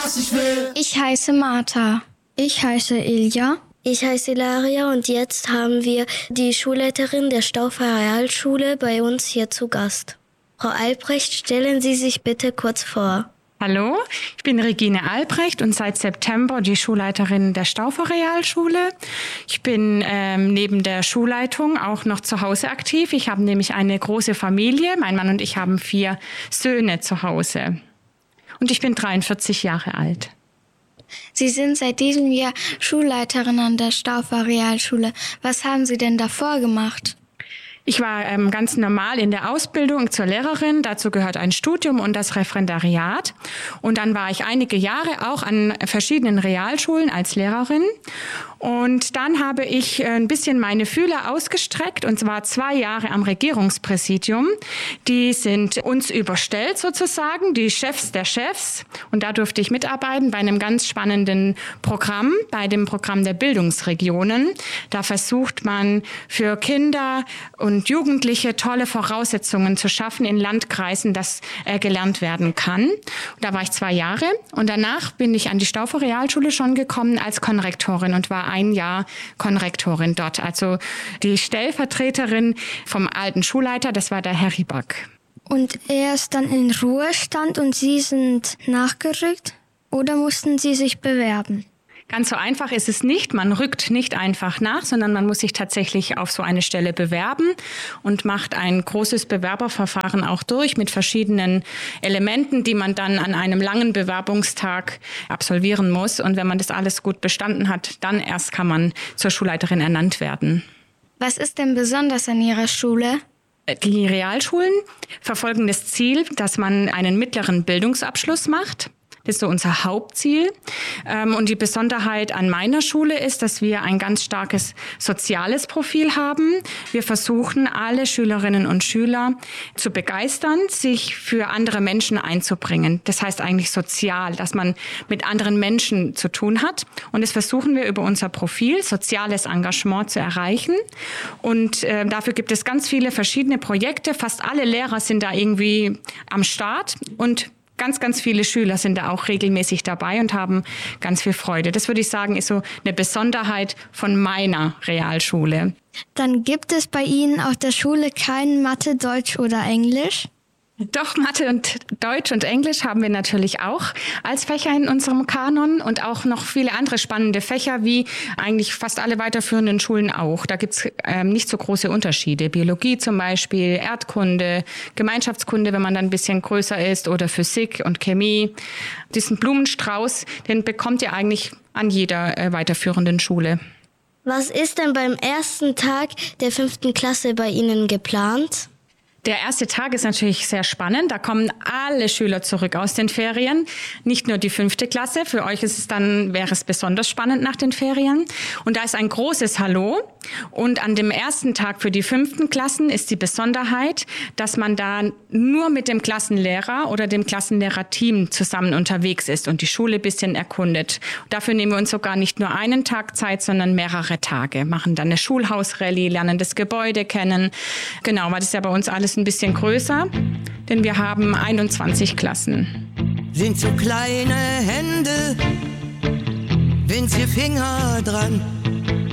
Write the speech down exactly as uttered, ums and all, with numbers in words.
was ich will. Ich heiße Martha. Ich heiße Ilja. Ich heiße Ilaria und jetzt haben wir die Schulleiterin der Staufer Realschule bei uns hier zu Gast. Frau Albrecht, stellen Sie sich bitte kurz vor. Hallo, ich bin Regine Albrecht und seit September die Schulleiterin der Staufer Realschule. Ich bin ähm, neben der Schulleitung auch noch zu Hause aktiv. Ich habe nämlich eine große Familie. Mein Mann und ich haben vier Söhne zu Hause. Und ich bin dreiundvierzig Jahre alt. Sie sind seit diesem Jahr Schulleiterin an der Staufer Realschule. Was haben Sie denn davor gemacht? Ich war ähm, ganz normal in der Ausbildung zur Lehrerin. Dazu gehört ein Studium und das Referendariat. Und dann war ich einige Jahre auch an verschiedenen Realschulen als Lehrerin. Und dann habe ich ein bisschen meine Fühler ausgestreckt, und zwar zwei Jahre am Regierungspräsidium. Die sind uns überstellt sozusagen, die Chefs der Chefs. Und da durfte ich mitarbeiten bei einem ganz spannenden Programm, bei dem Programm der Bildungsregionen. Da versucht man für Kinder und Jugendliche tolle Voraussetzungen zu schaffen in Landkreisen, dass äh, gelernt werden kann. Und da war ich zwei Jahre und danach bin ich an die Staufer Realschule schon gekommen als Konrektorin und war ein Jahr Konrektorin dort. Also die Stellvertreterin vom alten Schulleiter, das war der Herr Rieback. Und er ist dann in Ruhestand und Sie sind nachgerückt oder mussten Sie sich bewerben? Ganz so einfach ist es nicht. Man rückt nicht einfach nach, sondern man muss sich tatsächlich auf so eine Stelle bewerben und macht ein großes Bewerberverfahren auch durch mit verschiedenen Elementen, die man dann an einem langen Bewerbungstag absolvieren muss. Und wenn man das alles gut bestanden hat, dann erst kann man zur Schulleiterin ernannt werden. Was ist denn besonders an Ihrer Schule? Die Realschulen verfolgen das Ziel, dass man einen mittleren Bildungsabschluss macht. Das ist so unser Hauptziel. Und die Besonderheit an meiner Schule ist, dass wir ein ganz starkes soziales Profil haben. Wir versuchen, alle Schülerinnen und Schüler zu begeistern, sich für andere Menschen einzubringen. Das heißt eigentlich sozial, dass man mit anderen Menschen zu tun hat. Und das versuchen wir über unser Profil, soziales Engagement, zu erreichen. Und äh, dafür gibt es ganz viele verschiedene Projekte. Fast alle Lehrer sind da irgendwie am Start und Ganz, ganz viele Schüler sind da auch regelmäßig dabei und haben ganz viel Freude. Das würde ich sagen, ist so eine Besonderheit von meiner Realschule. Dann gibt es bei Ihnen auf der Schule kein Mathe, Deutsch oder Englisch? Doch, Mathe und Deutsch und Englisch haben wir natürlich auch als Fächer in unserem Kanon und auch noch viele andere spannende Fächer, wie eigentlich fast alle weiterführenden Schulen auch. Da gibt's ähm, nicht so große Unterschiede. Biologie zum Beispiel, Erdkunde, Gemeinschaftskunde, wenn man dann ein bisschen größer ist, oder Physik und Chemie. Diesen Blumenstrauß, den bekommt ihr eigentlich an jeder äh, weiterführenden Schule. Was ist denn beim ersten Tag der fünften Klasse bei Ihnen geplant? Der erste Tag ist natürlich sehr spannend. Da kommen alle Schüler zurück aus den Ferien. Nicht nur die fünfte Klasse. Für euch ist es dann, wäre es besonders spannend nach den Ferien. Und da ist ein großes Hallo. Und an dem ersten Tag für die fünften Klassen ist die Besonderheit, dass man da nur mit dem Klassenlehrer oder dem Klassenlehrerteam zusammen unterwegs ist und die Schule ein bisschen erkundet. Und dafür nehmen wir uns sogar nicht nur einen Tag Zeit, sondern mehrere Tage. Machen dann eine Schulhausrallye, lernen das Gebäude kennen. Genau, weil das ist ja bei uns alles ein bisschen größer, denn wir haben einundzwanzig Klassen. Sind so kleine Hände, winzige Finger dran.